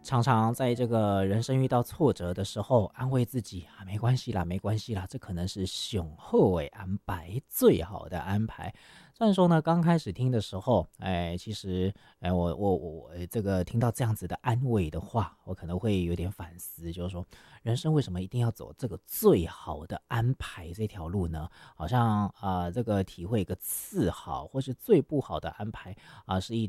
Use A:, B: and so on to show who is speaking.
A: 常常在这个人生遇到挫折的时候，安慰自己啊，没关系啦，没关系啦，这可能是上好的安排，最好的安排。虽然说呢，刚开始听的时候，其实，我这个听到这样子的安慰的话，我可能会有点反思，就是说，人生为什么一定要走这个最好的安排这条路呢？好像这个体会一个次好或是最不好的安排是一